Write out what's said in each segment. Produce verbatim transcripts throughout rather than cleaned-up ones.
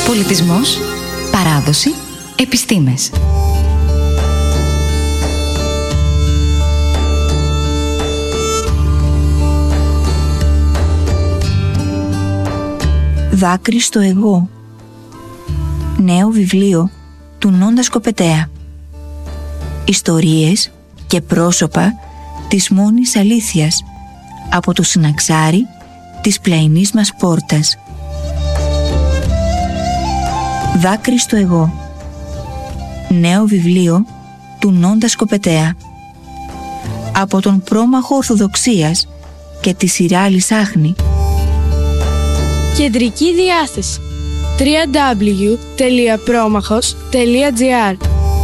Πολιτισμός, παράδοση, επιστήμες. Δάκρυ στο εγώ. Νέο βιβλίο του Νόντα Σκοπετέα. Ιστορίες και πρόσωπα της μόνης αλήθειας από το συναξάρι της πλαϊνής μας πόρτας. Δάκρυ στο εγώ. Νέο βιβλίο του Νόντα Σκοπετέα. Από τον πρόμαχο Ορθοδοξίας και τη Σιράλη Σάχνη. Κεντρική διάθεση double-u double-u double-u τελεία πρόμαχος τελεία τζι άρ.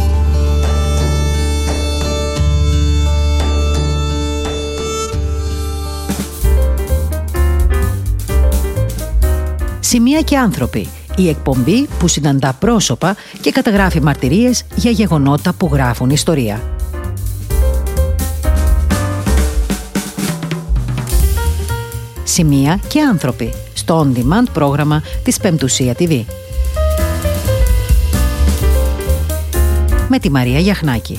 Σημεία και άνθρωποι. Η εκπομπή που συναντά πρόσωπα και καταγράφει μαρτυρίες για γεγονότα που γράφουν ιστορία. Σημεία και άνθρωποι στο on-demand πρόγραμμα της Πεμπτουσία τι βι. Με τη Μαρία Γιαχνάκη.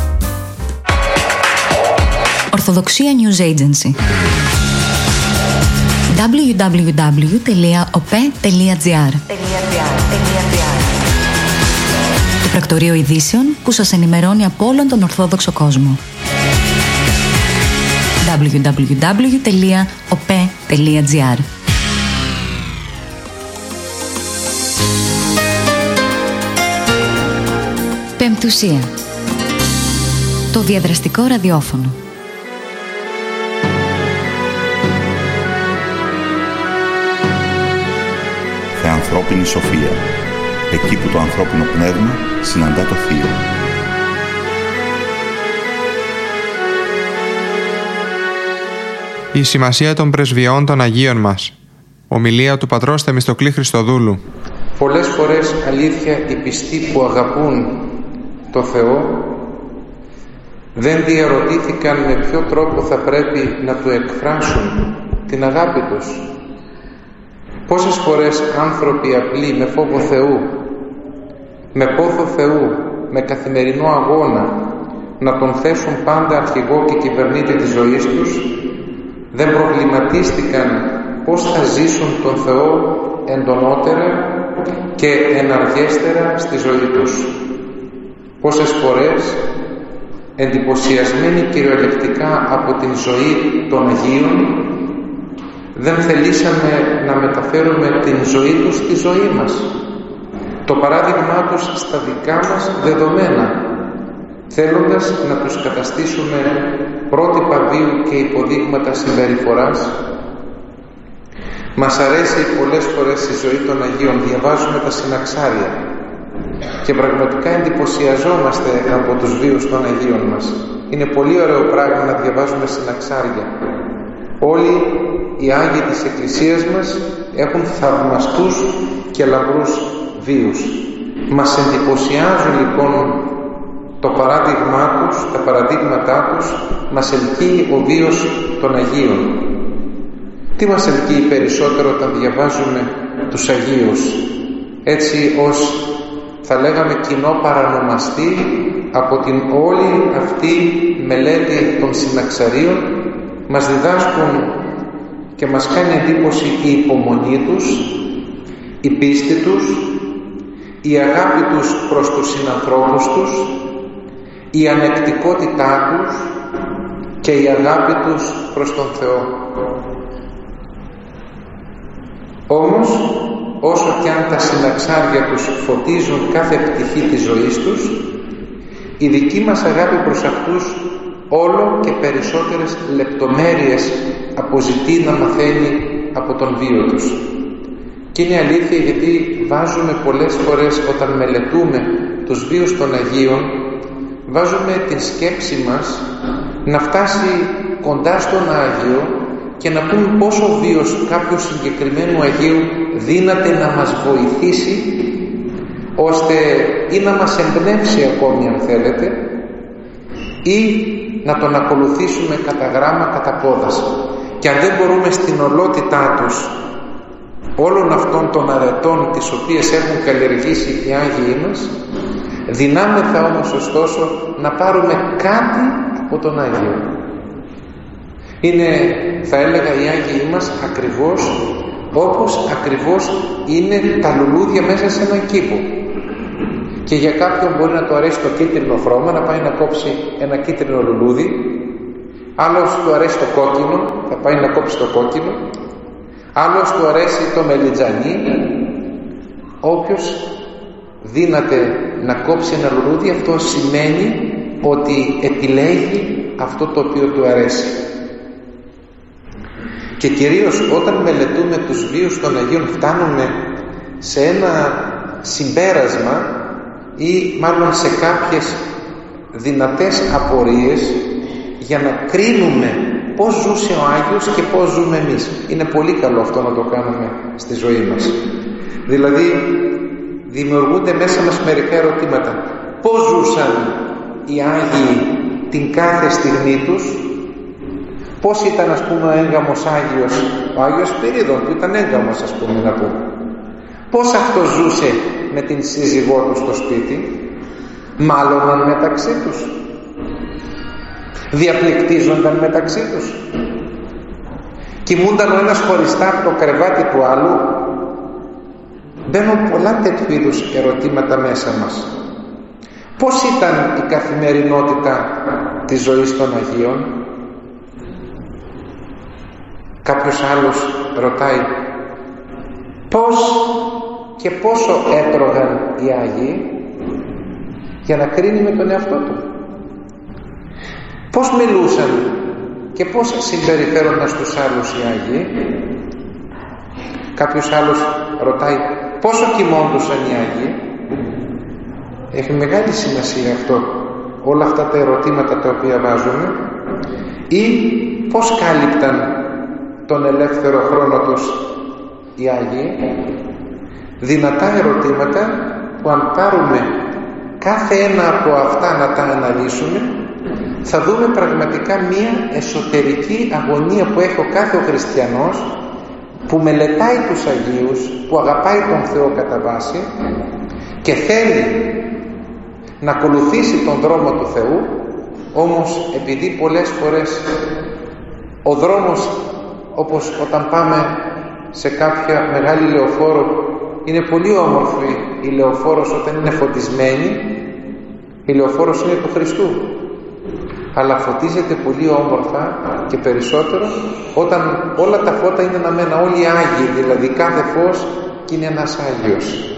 Ορθοδοξία News Agency. double-u double-u double-u τελεία ο πι ι τελεία τζι άρ. Το πρακτορείο ειδήσεων που σας ενημερώνει από όλον τον Ορθόδοξο κόσμο. double-u double-u double-u τελεία ο πι ι τελεία τζι άρ. Πεμπτουσία. Το διαδραστικό ραδιόφωνο. Θεανθρώπινη σοφία. Εκεί που το ανθρώπινο πνεύμα συναντά το θείο. Η σημασία των πρεσβειών των Αγίων μας. Ομιλία του πατρός Θεμιστοκλή Χριστοδούλου. Πολλές φορές, αλήθεια, οι πιστοί που αγαπούν το Θεό δεν διαρωτήθηκαν με ποιο τρόπο θα πρέπει να του εκφράσουν την αγάπη τους. Πόσες φορές άνθρωποι απλοί με φόβο Θεού, με πόθο Θεού, με καθημερινό αγώνα να τον θέσουν πάντα αρχηγό και κυβερνήτη της ζωής τους, δεν προβληματίστηκαν πώς θα ζήσουν τον Θεό εντονότερα και εναργέστερα στη ζωή τους. Πόσες φορές, εντυπωσιασμένοι κυριολεκτικά από την ζωή των Αγίων, δεν θελήσαμε να μεταφέρουμε την ζωή τους στη ζωή μας, το παράδειγμά τους στα δικά μας δεδομένα, θέλοντας να τους καταστήσουμε πρότυπα βίου και υποδείγματα συμπεριφοράς. Μας αρέσει πολλές φορές η ζωή των Αγίων, διαβάζουμε τα συναξάρια και πραγματικά εντυπωσιαζόμαστε από τους βίους των Αγίων μας. Είναι πολύ ωραίο πράγμα να διαβάζουμε συναξάρια. Όλοι οι Άγιοι της Εκκλησίας μας έχουν θαυμαστούς και λαμπρούς βίους. Μας εντυπωσιάζουν λοιπόν το παράδειγμά τους, τα παραδείγματά τους, μας ελκύει ο βίος των Αγίων. Τι μας ελκύει περισσότερο όταν διαβάζουμε τους Αγίους, έτσι ως θα λέγαμε κοινό παρανομαστή από την όλη αυτή μελέτη των συναξαρίων? Μας διδάσκουν και μας κάνει εντύπωση η υπομονή τους, η πίστη τους, η αγάπη τους προς τους συνανθρώπους τους, η ανεκτικότητά τους και η αγάπη τους προς τον Θεό. Όμως, όσο κι αν τα συναξάρια τους φωτίζουν κάθε πτυχή της ζωής τους, η δική μας αγάπη προς αυτούς όλο και περισσότερες λεπτομέρειες αποζητεί να μαθαίνει από τον βίο τους. Και είναι αλήθεια, γιατί βάζουμε πολλές φορές όταν μελετούμε τους βίους των Αγίων, βάζουμε την σκέψη μας να φτάσει κοντά στον Άγιο και να πούμε πόσο ο βίος κάποιου συγκεκριμένου Αγίου δύναται να μας βοηθήσει, ώστε ή να μας εμπνεύσει ακόμη αν θέλετε, ή να τον ακολουθήσουμε κατά γράμμα, κατά πόδας. Και αν δεν μπορούμε στην ολότητά τους όλων αυτών των αρετών τις οποίες έχουν καλλιεργήσει οι Άγιοι μας, δυνάμεθα όμως ωστόσο να πάρουμε κάτι από τον Άγιο. Είναι, θα έλεγα, οι Άγιοι μας ακριβώς όπως ακριβώς είναι τα λουλούδια μέσα σε έναν κήπο. Και για κάποιον μπορεί να του αρέσει το κίτρινο χρώμα, να πάει να κόψει ένα κίτρινο λουλούδι, άλλος του αρέσει το κόκκινο, θα πάει να κόψει το κόκκινο, άλλος του αρέσει το μελιτζανί. Όποιος δύναται να κόψει ένα λουλούδι, αυτό σημαίνει ότι επιλέγει αυτό το οποίο του αρέσει. Και κυρίως όταν μελετούμε τους βίους των Αγίων, φτάνουμε σε ένα συμπέρασμα ή μάλλον σε κάποιες δυνατές απορίες για να κρίνουμε πώς ζούσε ο Άγιος και πώς ζούμε εμείς. Είναι πολύ καλό αυτό να το κάνουμε στη ζωή μας. Δηλαδή δημιουργούνται μέσα μας μερικά ερωτήματα. Πώς ζούσαν οι Άγιοι την κάθε στιγμή τους? Πώς ήταν, ας πούμε, ο έγκαμος Άγιος, ο Άγιος Σπυρίδων που ήταν έγκαμος, ας πούμε, να πούμε. Πώς αυτό ζούσε με την σύζυγό του στο σπίτι? Μάλλοναν μεταξύ τους? Διαπληκτίζονταν μεταξύ τους? Κοιμούνταν ο ένας χωριστά από το κρεβάτι του άλλου? Μπαίνουν πολλά τέτοιου είδους ερωτήματα μέσα μας. Πώς ήταν η καθημερινότητα της ζωής των Αγίων? Κάποιος άλλος ρωτάει, πώς και πόσο έτρωγαν οι Άγιοι, για να κρίνει με τον εαυτό του. Πώς μιλούσαν και πώς συμπεριφέρονταν στους άλλους οι Άγιοι. Κάποιος άλλος ρωτάει, πόσο κοιμόντουσαν οι Άγιοι. Έχει μεγάλη σημασία αυτό, όλα αυτά τα ερωτήματα τα οποία βάζουμε. Ή πώς κάλυπταν τον ελεύθερο χρόνο τους οι Άγιοι. Δυνατά ερωτήματα που αν πάρουμε κάθε ένα από αυτά να τα αναλύσουμε, θα δούμε πραγματικά μία εσωτερική αγωνία που έχει ο κάθε ο χριστιανός που μελετάει τους Αγίους, που αγαπάει τον Θεό κατά βάση και θέλει να ακολουθήσει τον δρόμο του Θεού, όμως επειδή πολλές φορές ο δρόμος, όπως όταν πάμε σε κάποια μεγάλη λεωφόρο, είναι πολύ όμορφη η λεωφόρος όταν είναι φωτισμένη. Η λεωφόρος είναι του Χριστού, αλλά φωτίζεται πολύ όμορφα και περισσότερο όταν όλα τα φώτα είναι αναμένα, όλοι οι Άγιοι, δηλαδή κάθε φως και είναι ένας Άγιος.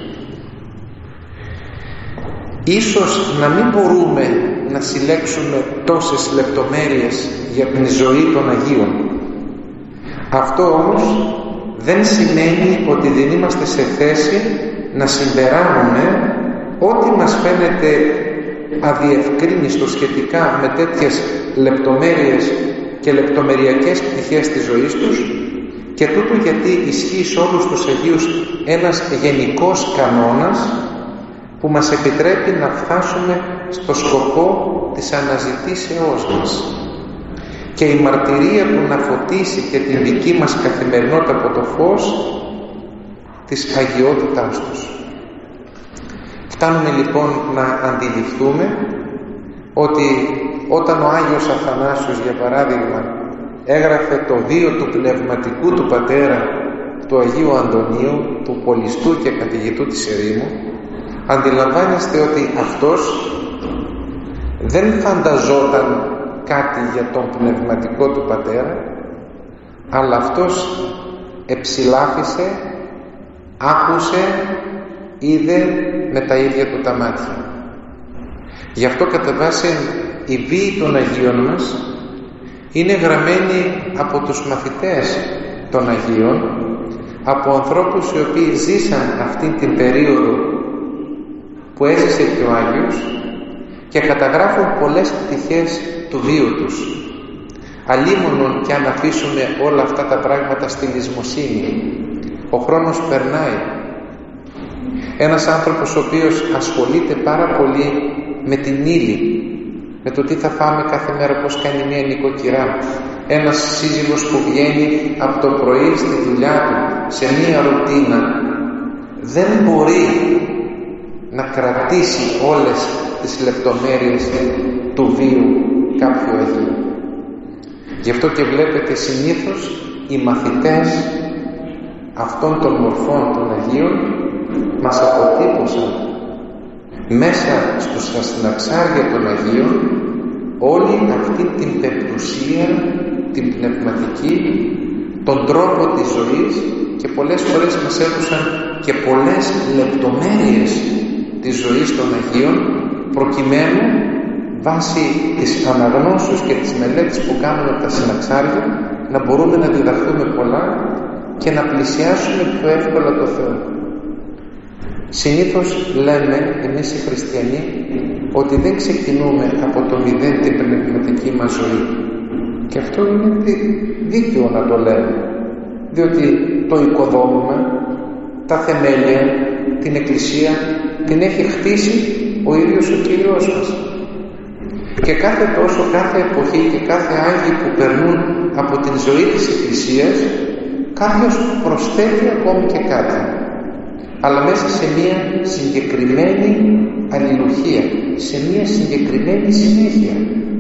Ίσως να μην μπορούμε να συλλέξουμε τόσες λεπτομέρειες για την ζωή των Αγίων. Αυτό όμως δεν σημαίνει ότι δεν είμαστε σε θέση να συμπεράνουμε ό,τι μας φαίνεται αδιευκρίνιστο σχετικά με τέτοιες λεπτομέρειες και λεπτομεριακές πτυχές της ζωής τους, και τούτο γιατί ισχύει σε όλους τους Αγίους ένας γενικός κανόνας που μας επιτρέπει να φτάσουμε στο σκοπό της αναζητήσεώς μας, και η μαρτυρία του να φωτίσει και την δική μας καθημερινότητα από το φως της αγιότητάς τους. Φτάνουμε λοιπόν να αντιληφθούμε ότι όταν ο Άγιος Αθανάσιος, για παράδειγμα, έγραφε το βίο του πνευματικού του πατέρα, του Αγίου Αντωνίου, του πολιστού και καθηγητού της ερήμου, αντιλαμβάνεστε ότι αυτός δεν φανταζόταν κάτι για τον πνευματικό του πατέρα, αλλά αυτός εψηλάφισε, άκουσε, είδε με τα ίδια του τα μάτια. Γι' αυτό κατά βάση η βίη των Αγίων μας είναι γραμμένη από τους μαθητές των Αγίων, από ανθρώπους οι οποίοι ζήσαν αυτήν την περίοδο που έζησε και ο Άγιος και καταγράφουν πολλές πτυχές του βίου τους. Αλίμονον και αν αφήσουμε όλα αυτά τα πράγματα στη λησμοσύνη, ο χρόνος περνάει. Ένας άνθρωπος ο οποίος ασχολείται πάρα πολύ με την ύλη, με το τι θα φάμε κάθε μέρα, πώς κάνει μια νοικοκυρά, ένας σύζυγος που βγαίνει από το πρωί στη δουλειά του σε μία ρουτίνα δεν μπορεί να κρατήσει όλες τις λεπτομέρειες του βίου κάποιου Αγίου. Γι' αυτό και βλέπετε συνήθως οι μαθητές αυτών των μορφών των Αγίων μας αποτύπωσαν μέσα στους συναξάρια των Αγίων όλη αυτή την πεπτουσία, την πνευματική, τον τρόπο της ζωής, και πολλές φορές μας έδωσαν και πολλές λεπτομέρειες της ζωής των Αγίων, προκειμένου βάσει της αναγνώσεως και της μελέτης που κάνουμε από τα συναξάρια να μπορούμε να διδαχθούμε πολλά και να πλησιάσουμε πιο εύκολα το Θεό. Συνήθως λέμε εμείς οι χριστιανοί ότι δεν ξεκινούμε από το μηδέν την πνευματική μας ζωή, και αυτό είναι δίκαιο να το λέμε, διότι το οικοδόμημα, τα θεμέλια, την Εκκλησία την έχει χτίσει ο ίδιος ο Κύριος μας, και κάθε τόσο, κάθε εποχή και κάθε Άγιοι που περνούν από την ζωή της Εκκλησίας, κάποιος προσθέτει ακόμη και κάτι, αλλά μέσα σε μία συγκεκριμένη αλληλουχία, σε μία συγκεκριμένη συνέχεια,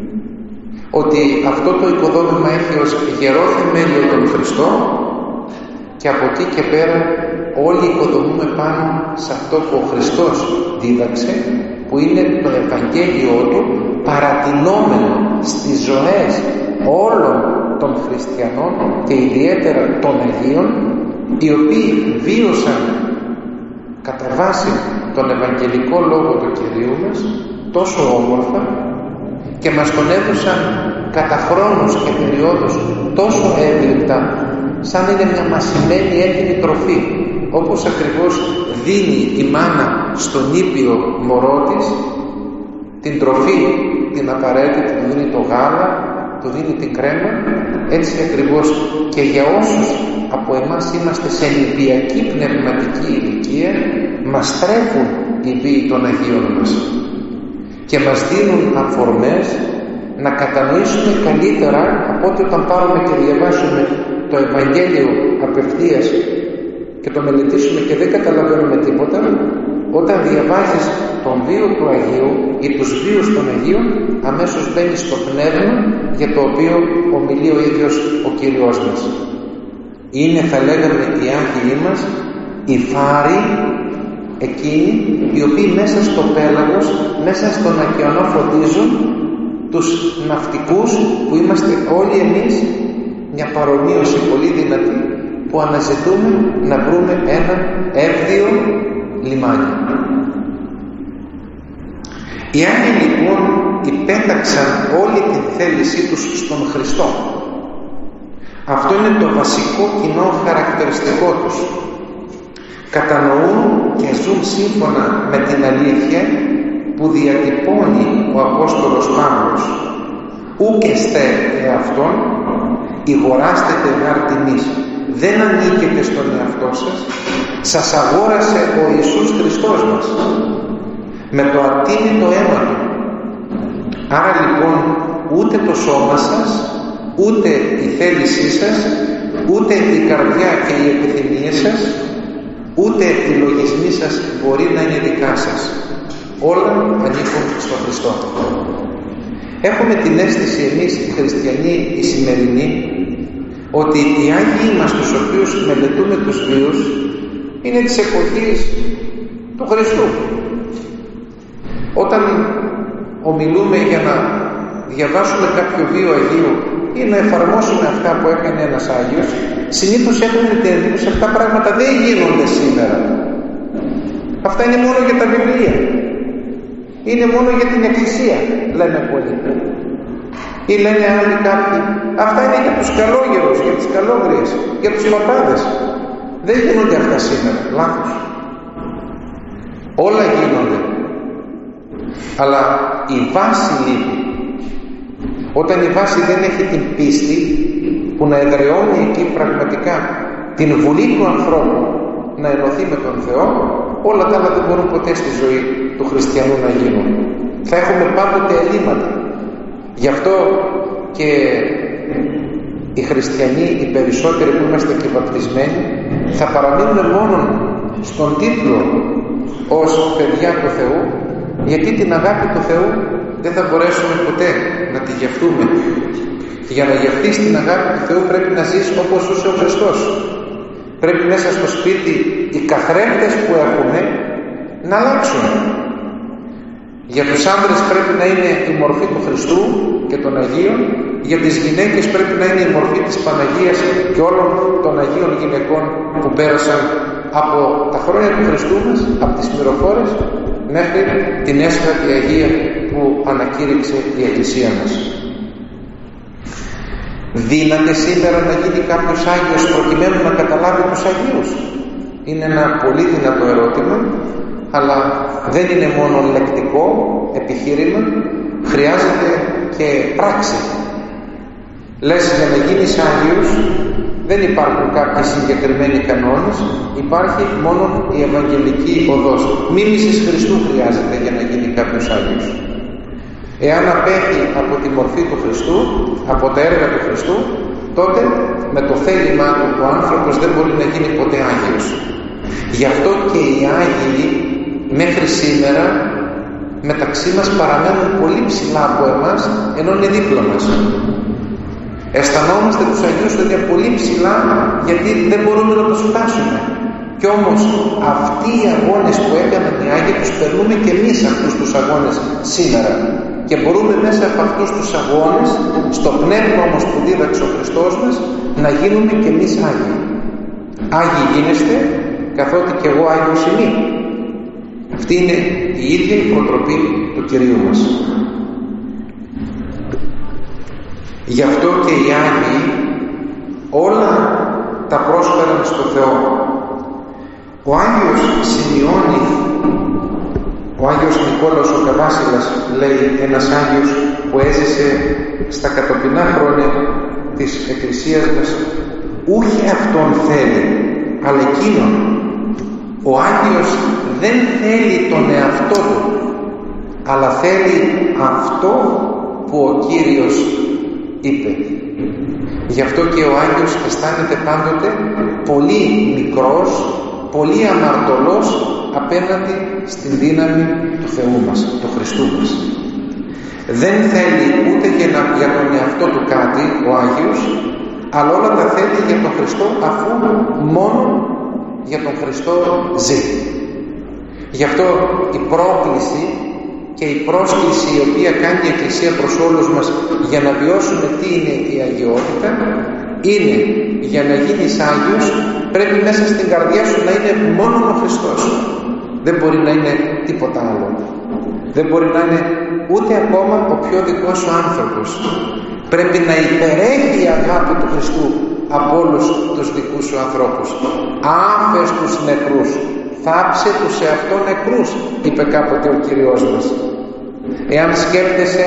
ότι αυτό το οικοδόμημα έχει ως γερό θεμέλιο τον Χριστό, και από εκεί και πέρα όλοι οικοδομούμε πάνω σε αυτό που ο Χριστός δίδαξε, που είναι το Ευαγγέλιό Του παρατηνόμενο στις ζωές όλων των χριστιανών και ιδιαίτερα των Αγίων, οι οποίοι βίωσαν κατά βάση τον Ευαγγελικό Λόγο του Κυρίου μας τόσο όμορφα και μας τον έδωσαν κατά χρόνους και περιόδους τόσο εύληπτα, σαν είναι μια μασημένη έτοιμη τροφή, όπως ακριβώς δίνει η μάνα στον ήπιο μωρό της την τροφή την απαραίτητη, του δίνει το γάλα, του δίνει την κρέμα, έτσι ακριβώς και για όσους από εμάς είμαστε σε νηπιακή πνευματική ηλικία, μας τρέφουν οι βίοι των Αγίων μας και μας δίνουν αφορμές να κατανοήσουμε καλύτερα από ό,τι όταν πάρουμε και διαβάσουμε το Ευαγγέλιο απευθείας και το μελετήσουμε και δεν καταλαβαίνουμε τίποτα. Όταν διαβάζεις τον βίο του Αγίου ή τους βίους των Αγίων, αμέσως μπαίνεις στο πνεύμα για το οποίο ομιλεί ο ίδιος ο Κύριος μας. Είναι, θα λέγαμε, οι Άγιοι μας, οι φάροι εκείνοι οι οποίοι μέσα στο πέλαγος, μέσα στον ωκεανό φωτίζουν τους ναυτικούς που είμαστε όλοι εμείς, μια παρομοίωση πολύ δυνατή, που αναζητούμε να βρούμε ένα εύδιο λιμάνι. Οι Άγιοι λοιπόν υπέταξαν όλη την θέλησή τους στον Χριστό. Αυτό είναι το βασικό κοινό χαρακτηριστικό τους. Κατανοούν και ζουν σύμφωνα με την αλήθεια που διατυπώνει ο Απόστολος Παύλος. Ούκ εστέ εαυτόν, ηγοράστετε ενάρ τιμής. Δεν ανήκετε στον εαυτό σας, σας αγόρασε ο Ιησούς Χριστός μας με το ατίμητο αίμα Του. Άρα λοιπόν ούτε το σώμα σας, ούτε η θέλησή σας, ούτε η καρδιά και οι επιθυμίες σας, ούτε οι λογισμοί σας μπορεί να είναι δικά σας. Όλα ανήκουν στον Χριστό. Έχουμε την αίσθηση εμείς οι χριστιανοί οι σημερινοί ότι οι Άγιοι μας, τους οποίους μελετούμε τους βίους, είναι της εποχής του Χριστού. Όταν ομιλούμε για να διαβάσουμε κάποιο βίο Αγίου ή να εφαρμόσουμε αυτά που έκανε ένας Άγιος, συνήθως έχουμε την εντύπωση αυτά τα πράγματα δεν γίνονται σήμερα. Αυτά είναι μόνο για τα βιβλία. Είναι μόνο για την Εκκλησία, λένε πολλοί. Ή λένε άλλοι κάποιοι, αυτά είναι για τους καλόγερους, για τις καλόγριες, για τους παπάδες. Δεν γίνονται αυτά σήμερα. Λάθος. Όλα γίνονται. Αλλά η βάση λείπει. Όταν η βάση δεν έχει την πίστη που να εδραιώνει εκεί πραγματικά την βουλή του ανθρώπου να ενωθεί με τον Θεό, όλα τα άλλα δεν μπορούν ποτέ στη ζωή του χριστιανού να γίνουν. Θα έχουμε πάντοτε ελλείμματα. Γι' αυτό και οι χριστιανοί, οι περισσότεροι που είμαστε και βαπτισμένοι, θα παραμείνουμε μόνο στον τίτλο ως παιδιά του Θεού, γιατί την αγάπη του Θεού δεν θα μπορέσουμε ποτέ να τη γευτούμε. Για να γευτείς την αγάπη του Θεού πρέπει να ζεις όπως ζούσε ο Χριστός. Πρέπει μέσα στο σπίτι οι καθρέφτες που έχουμε να αλλάξουν. Για τους άντρες πρέπει να είναι η μορφή του Χριστού και των Αγίων, για τις γυναίκες πρέπει να είναι η μορφή της Παναγίας και όλων των Αγίων γυναικών που πέρασαν από τα χρόνια του Χριστού μας, από τις μυροφόρες μέχρι την έσχατη Αγία που ανακήρυξε η Εκκλησία μας. Δύναται σήμερα να γίνει κάποιος Άγιος προκειμένου να καταλάβει τους Αγίους? Είναι ένα πολύ δυνατό ερώτημα, αλλά δεν είναι μόνο λεκτικό επιχείρημα, χρειάζεται και πράξη. Λες, για να γίνεις Άγιος δεν υπάρχουν κάποιοι συγκεκριμένοι κανόνες, υπάρχει μόνο η Ευαγγελική οδός. Μίμησης Χριστού χρειάζεται για να γίνει κάποιος Άγιος. Εάν απέχει από τη μορφή του Χριστού, από τα έργα του Χριστού, τότε με το θέλημά του ο άνθρωπος δεν μπορεί να γίνει ποτέ Άγιος. Γι' αυτό και οι Άγιοι μέχρι σήμερα μεταξύ μας παραμένουν πολύ ψηλά από εμάς, ενώ είναι δίπλα μας. Αισθανόμαστε τους Αγίους ότι είναι πολύ ψηλά, γιατί δεν μπορούμε να τους φτάσουμε. Κι όμως αυτοί οι αγώνες που έκαναν οι Άγιοι τους περνούμε και εμείς αυτούς τους αγώνες σήμερα. Και μπορούμε μέσα από αυτούς τους αγώνες, στο πνεύμα όμως που δίδαξε ο Χριστός μας, να γίνουμε και εμείς Άγιοι. Άγιοι γίνεστε, καθότι και εγώ Άγιος είμαι. Αυτή είναι η ίδια η προτροπή του Κυρίου μας. Γι' αυτό και οι Άγιοι όλα τα πρόσφεραν στο Θεό. Ο Άγιος Σημειώνη, ο Άγιος Νικόλαος ο Καβάσιλας, λέει, ένας Άγιος που έζησε στα κατοπινά χρόνια της Εκκλησίας μας, ούχε αυτόν θέλει, αλλά εκείνον. Ο Άγιος δεν θέλει τον εαυτό του, αλλά θέλει αυτό που ο Κύριος είπε. Γι' αυτό και ο Άγιος αισθάνεται πάντοτε πολύ μικρός, πολύ αμαρτωλός απέναντι στην δύναμη του Θεού μας, του Χριστού μας. Δεν θέλει ούτε για, να, για τον εαυτό του κάτι ο Άγιος, αλλά όλα τα θέλει για τον Χριστό, αφού μόνο για τον Χριστό ζει. Γι' αυτό η πρόκληση και η πρόσκληση η οποία κάνει η Εκκλησία προς όλους μας για να βιώσουμε τι είναι η αγιότητα, είναι για να γίνεις Άγιος πρέπει μέσα στην καρδιά σου να είναι μόνο ο Χριστός. Δεν μπορεί να είναι τίποτα άλλο. Δεν μπορεί να είναι ούτε ακόμα ο πιο δικός σου άνθρωπος. Πρέπει να υπερέχει η αγάπη του Χριστού από όλους τους δικούς σου ανθρώπους. Άφες τους νεκρούς, θάψε τους σε αυτό νεκρούς, είπε κάποτε ο Κύριος μας. Εάν σκέφτεσαι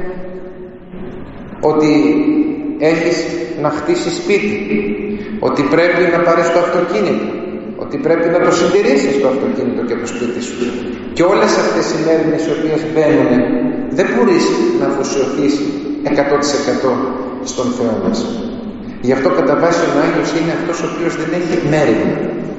ότι έχεις να χτίσεις σπίτι, ότι πρέπει να πάρεις το αυτοκίνητο, ότι πρέπει να το συντηρήσεις το αυτοκίνητο και το σπίτι σου, και όλες αυτές οι μέρημνες οι οποίες μπαίνουν, δεν μπορείς να αφοσιωθείς εκατό τοις εκατό στον Θεό μας. Γι' αυτό κατά βάση ο Άγιος είναι αυτός ο οποίος δεν έχει μέρημνα.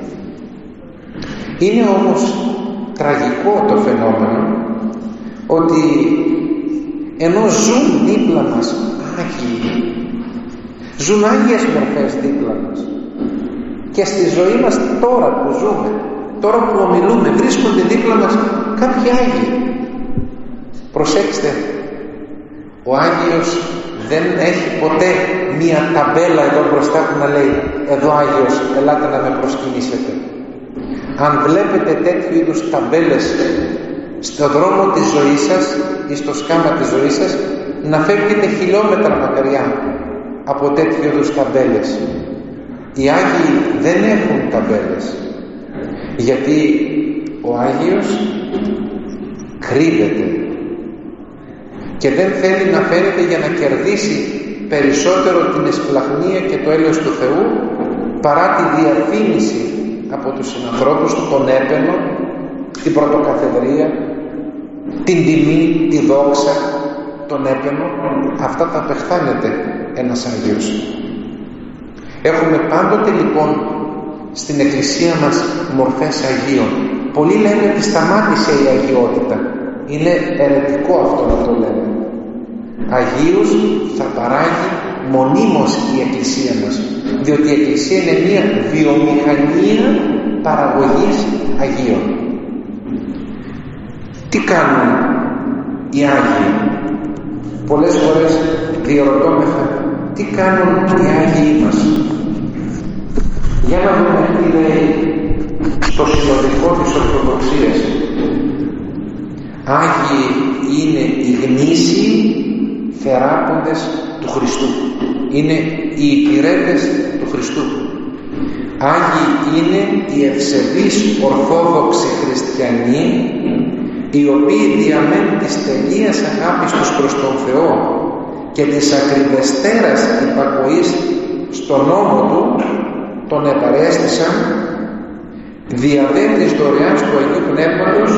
Είναι όμως τραγικό το φαινόμενο ότι ενώ ζουν δίπλα μας Άγιοι, ζουν Άγιες μορφές δίπλα μας, και στη ζωή μας τώρα που ζούμε, τώρα που ομιλούμε, βρίσκονται δίπλα μας κάποιοι Άγιοι. Προσέξτε, ο Άγιος δεν έχει ποτέ μία ταμπέλα εδώ μπροστά του να λέει «Εδώ Άγιος, ελάτε να με προσκυνήσετε». Αν βλέπετε τέτοιου είδους ταμπέλες στο δρόμο της ζωής σας ή στο σκάμα της ζωής σας, να φεύγετε χιλιόμετρα μακριά από τέτοιου είδους ταμπέλες. Οι Άγιοι δεν έχουν ταμπέλες, γιατί ο Άγιος κρύβεται και δεν θέλει να φαίνεται για να κερδίσει περισσότερο την εσπλαχνία και το έλεος του Θεού, παρά τη διαφήμιση από τους συνανθρώπους του, τον έπαινο, την πρωτοκαθεδρία, την τιμή, τη δόξα, τον έπαινο. Αυτά τα απεχθάνεται ένας Άγιος. Έχουμε πάντοτε λοιπόν στην Εκκλησία μας μορφές Αγίων. Πολλοί λένε ότι σταμάτησε η αγιότητα. Είναι αιρετικό αυτό να το λέμε. Αγίους θα παράγει μονίμως η Εκκλησία μας, διότι η Εκκλησία είναι μια βιομηχανία παραγωγής Αγίων. Τι κάνουν οι Άγιοι? Πολλές φορές διερωτώμεθα τι κάνουν οι Άγιοι μας. Για να δούμε τι λέει στο συνοδικό της Ορθοδοξίας. Άγιοι είναι οι γνήσιοι θεράποντες του Χριστού. Είναι οι υπηρέτες του Χριστού. Άγιοι είναι οι ευσεβείς ορθόδοξοι χριστιανοί, οι οποίοι διαμένουν της τελείας αγάπης τους προς τον Θεό και της ακριβεστέρας υπακοής στον νόμο Του, τον επαρέστησαν δια δε της δωρεάς του Αγίου Πνεύματος,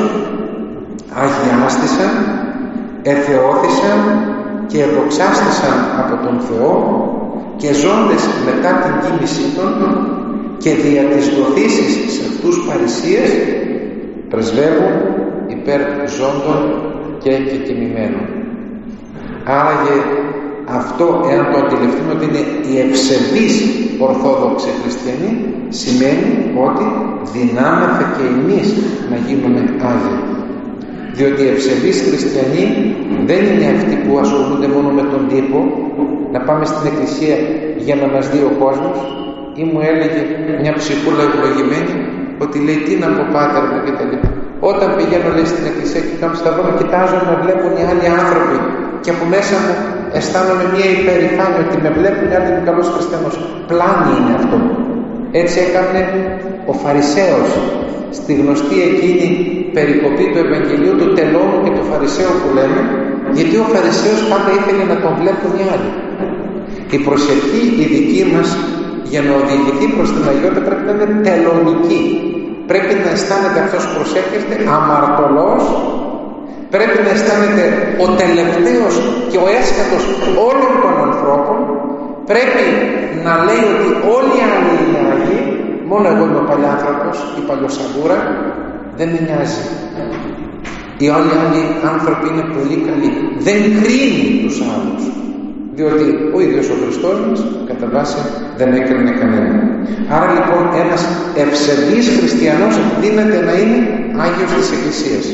αγιάστησαν, εθεώθησαν και εδοξάστησαν από τον Θεό και ζώντες μετά την κοίμησή των και δια της δοθήσης σε αυτούς παρησίες πρεσβεύουν υπέρ ζώντων και κεκοιμημένων. Άραγε αυτό, εάν το αντιληφθούμε ότι είναι οι ευσεβείς ορθόδοξοι χριστιανοί, σημαίνει ότι δυνάμεθα και εμείς να γίνουμε Άγιοι. Διότι οι ευσεβείς χριστιανοί δεν είναι αυτοί που ασχολούνται μόνο με τον τύπο, να πάμε στην εκκλησία για να μας δει ο κόσμος. Ή μου έλεγε μια ψυχούλα ευλογημένη ότι λέει τι να πω πάτερ μου και τα λοιπά. Όταν πηγαίνω λέει στην εκκλησία και κάνω σταυρό, κοιτάζω να βλέπουν οι άλλοι άνθρωποι και από μέσα μου αισθάνομαι μια υπερηφάνεια ότι με βλέπουν οι άλλοι είναι καλός χριστιανός. Πλάνη είναι αυτό. Έτσι έκανε ο Φαρισαίος στη γνωστή εκείνη περικοπή του Ευαγγελίου του τελώνου και του Φαρισαίου που λέμε, γιατί ο Φαρισαίος πάντα ήθελε να τον βλέπουν οι άλλοι. Η προσευχή η δική μας για να οδηγηθεί προς την αγιότητα πρέπει να είναι τελωνική. Πρέπει να αισθάνεται αυτός που προσεύχεται αμαρτωλός, πρέπει να αισθάνεται ο τελευταίος και ο έσκατος όλων των ανθρώπων, πρέπει να λέει ότι όλοι οι άλλοι είναι Άγιοι, μόνο εγώ είμαι ο παλιάνθρωπος, η παλιοσαγούρα, δεν με νοιάζει. Οι όλοι άλλοι άνθρωποι είναι πολύ καλοί. Δεν κρίνει τους άλλους. Διότι ο ίδιος ο Χριστός μας κατά βάση δεν έκρινε κανένα. Άρα λοιπόν ένας ευσεβής χριστιανός δύναται να είναι Άγιος της Εκκλησίας.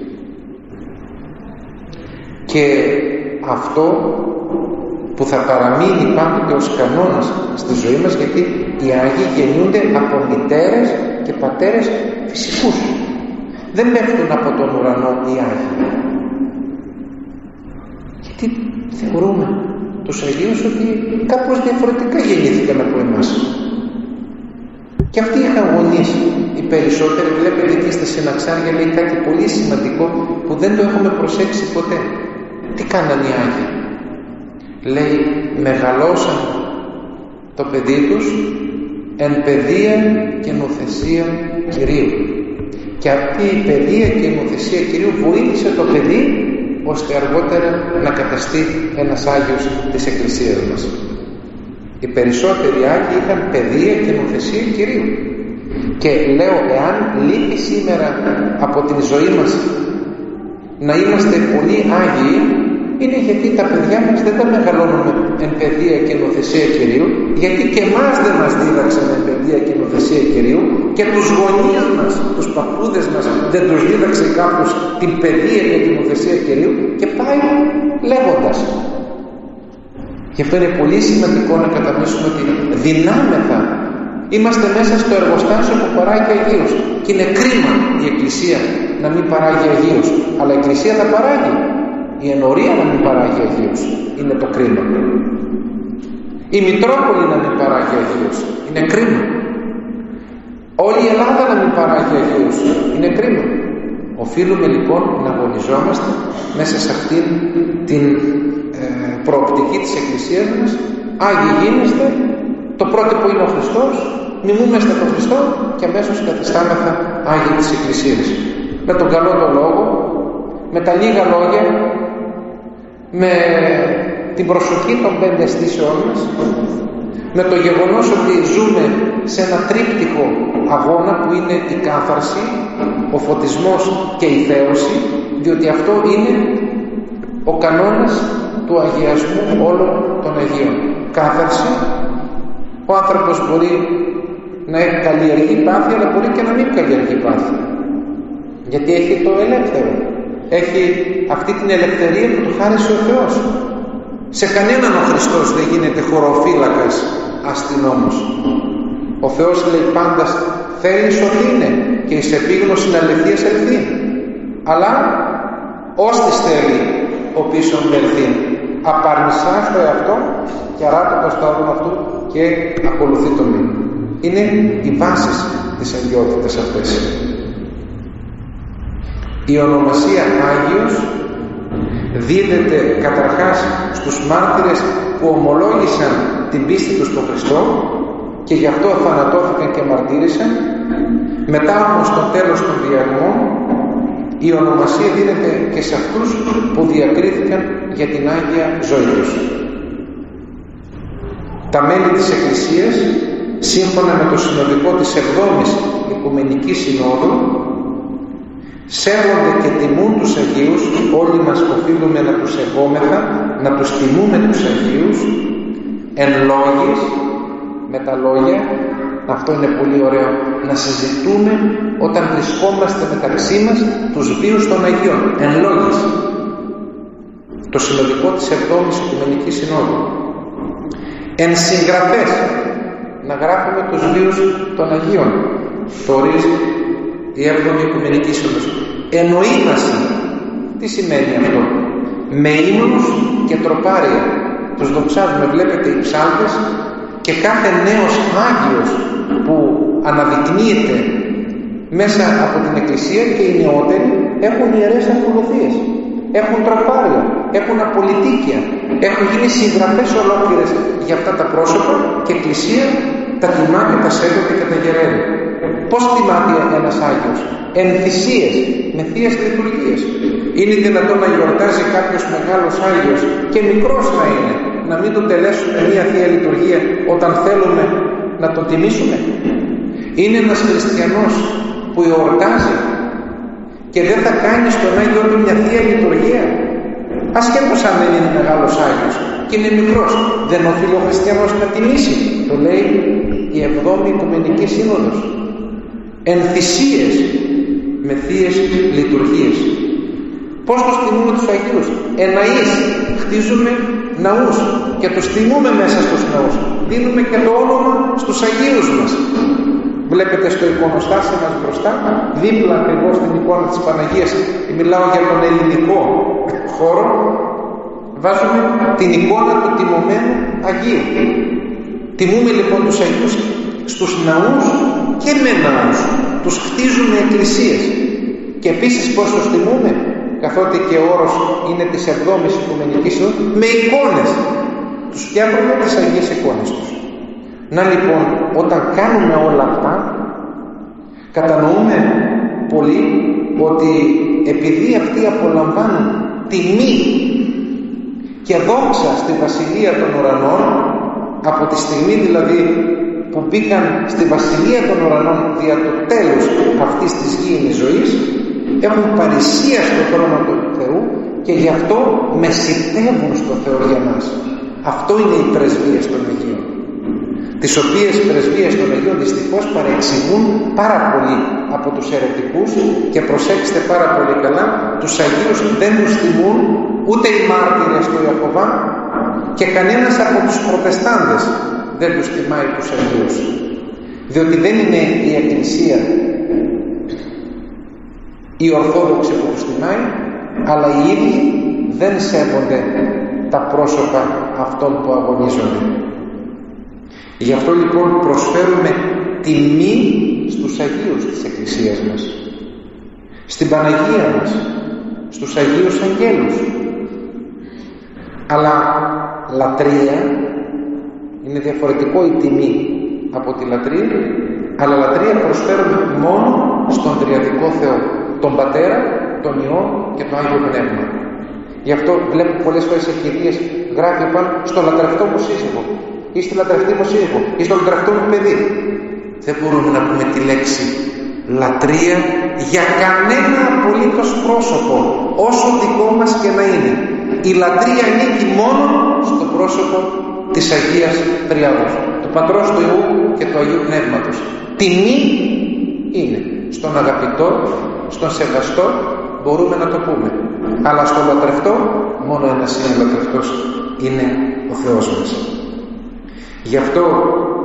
Και αυτό που θα παραμείνει πάντοτε ως κανόνας στη ζωή μας, γιατί οι Άγιοι γεννιούνται από μητέρες και πατέρες φυσικούς. Δεν πέφτουν από τον ουρανό οι Άγιοι. Γιατί θεωρούμε τους Αγίους ότι κάπως διαφορετικά γεννήθηκαν από εμάς. Και αυτοί είχαν γονείς. Οι περισσότεροι, βλέπετε εκεί στα Συναξάρια λέει κάτι πολύ σημαντικό που δεν το έχουμε προσέξει ποτέ. Τι κάνανε οι Άγιοι? Λέει μεγαλώσαν το παιδί τους εν παιδεία και νοθεσία Κυρίου. Και αυτή η παιδεία και η νοθεσία Κυρίου βοήθησε το παιδί ώστε αργότερα να καταστεί ένας Άγιος της Εκκλησίας μας. Οι περισσότεροι Άγιοι είχαν παιδεία και νοθεσία Κυρίου. Και λέω, εάν λείπει σήμερα από την ζωή μας να είμαστε πολύ Άγιοι, είναι γιατί τα παιδιά μας δεν τα μεγαλώνουμε εν παιδεία και νοθεσία Κυρίου, γιατί και εμάς δεν μας δίδαξαν εν παιδεία και νοθεσία Κυρίου, και τους γονείς μας, τους παππούδες μας δεν τους δίδαξε κάποιος την παιδεία και την νοθεσία Κυρίου, και πάει λέγοντας. Γι' αυτό είναι πολύ σημαντικό να κατανοήσουμε ότι δυνάμεθα. Είμαστε μέσα στο εργοστάσιο που παράγει Αγίους. Και είναι κρίμα η Εκκλησία να μην παράγει Αγίους. Αλλά η Εκκλησία θα παράγει. Η ενορία να μην παράγει Αγίους. Είναι το κρίμα. Η Μητρόπολη να μην παράγει Αγίους. Είναι κρίμα. Όλη η Ελλάδα να μην παράγει Αγίους. Είναι κρίμα. Οφείλουμε λοιπόν να αγωνιζόμαστε μέσα σε αυτήν την ε, προοπτική της Εκκλησίας μας. Άγιοι γίνεστε, το πρότυπο είναι ο Χριστός, μιμούμαστε τον Χριστό και αμέσως καθιστάμεθα Άγιοι της Εκκλησίας. Με τον καλό τον λόγο, με τα λίγα λόγια, με την προσοχή των πέντε αισθήσεών μας, με το γεγονός ότι ζούμε σε ένα τρίπτυχο αγώνα που είναι η κάθαρση, ο φωτισμός και η θέωση, διότι αυτό είναι ο κανόνας του αγιασμού όλων των Αγίων. Κάθαρση, ο άνθρωπος μπορεί να καλλιεργεί πάθη, αλλά μπορεί και να μην καλλιεργεί πάθη, γιατί έχει το ελεύθερο, έχει αυτή την ελευθερία που του χάρισε ο Θεός. Σε κανέναν ο Χριστός δεν γίνεται χωροφύλακας αστυνόμος. Ο Θεός λέει πάντα θέλει σωθήνε και εις επίγνωση αληθείας ελθύν, αλλά ώστις θέλει ο πίσον ελθύν. Απαρνησά στο εαυτό και αράται το στάδιο αυτού και ακολουθεί το μήνυμα. Είναι οι βάσεις της αγιότητας αυτές. Η ονομασία Άγιος δίδεται καταρχάς στους μάρτυρες που ομολόγησαν την πίστη τους στον Χριστό και γι' αυτό θανατώθηκαν και μαρτύρησαν. Μετά όμως στο τέλος των διαρμών η ονομασία δίνεται και σε αυτούς που διακρίθηκαν για την Άγια ζωή τους. Τα μέλη της Εκκλησίας, σύμφωνα με το συνοδικό της εβδόμης Οικουμενικής Συνόδου, σέβονται και τιμούν τους Αγίους. Όλοι μας οφείλουμε να τους σεβόμεθα, να τους τιμούμε τους Αγίους εν λόγης, με τα λόγια. Αυτό είναι πολύ ωραίο, να συζητούμε όταν βρισκόμαστε μεταξύ μας τους βίους των Αγίων εν λόγης. Το συνοδικό της εβδόμης Οικουμενικής Συνόδου. Εν συγγραφές, να γράφουμε τους βίους των Αγίων. Το ορίζει η έβδομη Οικουμενική Σύνοδος. Εννοήμαση. Τι σημαίνει αυτό? Με ύμνους και τροπάρια τους δοξάζουμε. Βλέπετε οι ψάλτες και κάθε νέος Άγιος που αναδεικνύεται μέσα από την Εκκλησία και οι νεότεροι έχουν ιερές ακολουθίες, έχουν τροπάρια, έχουν απολυτίκια, έχουν γίνει συγγραφές ολόκληρες για αυτά τα πρόσωπα και η Εκκλησία τα τιμά και τα σέβεται και τα γεραίνει. Πώς τιμάται ένας Άγιος? Εν θυσίες, με θείες λειτουργίες. Είναι δυνατόν να γιορτάζει κάποιος μεγάλος Άγιος και μικρός να είναι, να μην τον τελέσουμε μια θεία λειτουργία όταν θέλουμε να τον τιμήσουμε? Είναι ένας χριστιανός που εορτάζει και δεν θα κάνει στον Άγιο του μια θεία λειτουργία, ασχέτως αν δεν είναι μεγάλος Άγιος και είναι μικρός, δεν οφείλει ο χριστιανός να τιμήσει? Το λέει η εβδόμη Οικουμενική Σύνοδος. Εν θυσίες, με θείες λειτουργίες. Πώς τους τιμούμε τους Αγίους? Εναείς, χτίζουμε ναούς και τους τιμούμε μέσα στους ναούς. Δίνουμε και το όνομα στους Αγίους μας. Βλέπετε στο εικονοστάσιο μας μπροστά, δίπλα ακριβώς στην εικόνα της Παναγίας, μιλάω για τον ελληνικό χώρο, βάζουμε την εικόνα του τιμωμένου Αγίου. Τιμούμε λοιπόν τους Αγίους στους ναούς και με ναούς. Τους χτίζουμε εκκλησίες. Και επίσης πώς τους τιμούμε? Καθότι και ο όρος είναι της εβδόμης Οικουμενικής Συνόδου, με εικόνες. Τους φτιάχνουμε τις Αγίες εικόνες τους. Να λοιπόν, όταν κάνουμε όλα αυτά, κατανοούμε πολύ ότι επειδή αυτοί απολαμβάνουν τιμή και δόξα στη Βασιλεία των Ουρανών, από τη στιγμή δηλαδή που μπήκαν στη Βασιλεία των Ουρανών δια του τέλους αυτής της γήινης ζωής, έχουν παρησία στο θρόνο του Θεού και γι' αυτό μεσητεύουν στο Θεό για μας. Αυτό είναι οι πρεσβείες των Αγίων, τις οποίες πρεσβείες των Αγίων δυστυχώς παρεξηγούν πάρα πολύ από τους αιρετικούς. Και προσέξτε πάρα πολύ καλά, τους Αγίους δεν τους τιμούν ούτε οι μάρτυρες του Ιαχωβά και κανένας από τους προτεστάντες δεν τους τιμάει τους Αγίους, διότι δεν είναι η Εκκλησία η Ορθόδοξη που τους τιμάει, αλλά οι ίδιοι δεν σέβονται τα πρόσωπα αυτών που αγωνίζονται. Γι' αυτό λοιπόν προσφέρουμε τιμή στους Αγίους της Εκκλησίας μας, στην Παναγία μας, στους Αγίους Αγγέλους. Αλλά λατρεία είναι διαφορετικό η τιμή από τη λατρεία, αλλά λατρεία προσφέρουμε μόνο στον Τριαδικό Θεό, τον Πατέρα, τον Υιό και το Άγιο Πνεύμα. Γι' αυτό βλέπω πολλές φορές ευκαιρίες γράφει πάνω στο λατρευτό μου σύζυγο. ή στη λατρευτή μου σύζυγο ή στο λατρευτό μου παιδί. Δεν μπορούμε να πούμε τη λέξη λατρεία για κανένα απολύτως πρόσωπο, όσο δικό μας και να είναι. Η λατρεία ανήκει μόνο στο πρόσωπο της Αγίας Τριάδος, του Πατρός, του Υιού και του Αγίου Πνεύματος. Τιμή είναι στον αγαπητό, στον σεβαστό, μπορούμε να το πούμε. Αλλά στο λατρευτό, μόνο ένας είναι λατρευτός, είναι ο Θεός μας. Γι' αυτό